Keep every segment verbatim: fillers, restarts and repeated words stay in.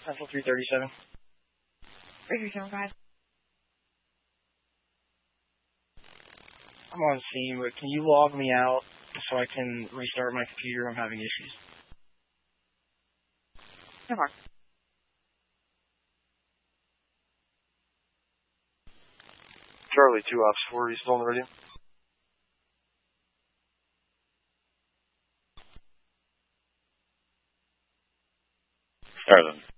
Central three thirty-seven. three thirty-seven, go ahead. I'm on scene, but can you log me out so I can restart my computer? I'm having issues. No more. Charlie, two ops four, are you still on the radio? Starland.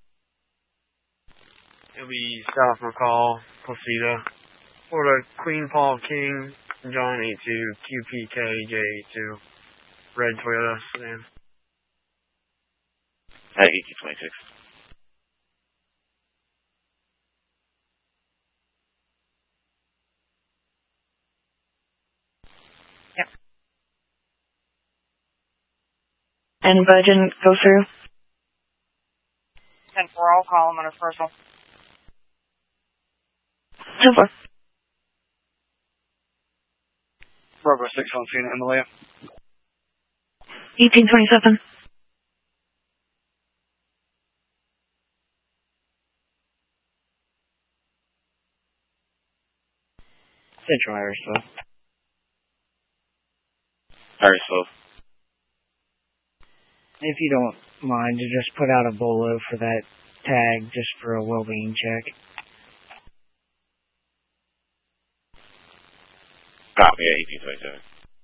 It'll be South McCall, Placida, Florida, Queen Paul King, John eight two, Q P K J eight two, red Toyota sedan. At E T twenty-six. Yep. And Virgin, go through. ten four, I'll call him on his personal. ten four. Bravo six on scene at Himalaya. eighteen twenty-seven. Central Irisville. Irisville. If you don't mind, to just put out a bolo for that tag just for a well-being check. Copy at eighteen twenty-seven.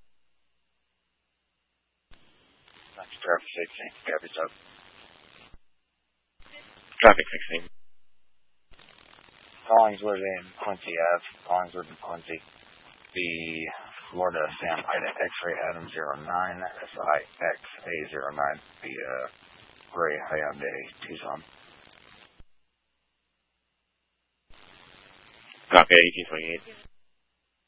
That's traffic sixteen, copy sub. Traffic sixteen. Collingswood and Quincy Ave, Collingswood and Quincy. The Florida Sam Ida X-ray Adam zero nine, S I X A zero nine, the uh, gray Hyundai Tucson. Copy at eighteen twenty-eight.